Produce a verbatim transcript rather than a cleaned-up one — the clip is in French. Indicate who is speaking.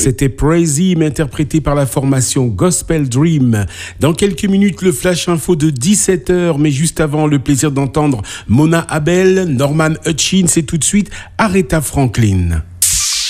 Speaker 1: C'était Praise Him, interprété par la formation Gospel Dream. Dans quelques minutes, le flash info de dix-sept heures, mais juste avant, le plaisir d'entendre Mona Abel, Norman Hutchins et tout de suite Aretha Franklin.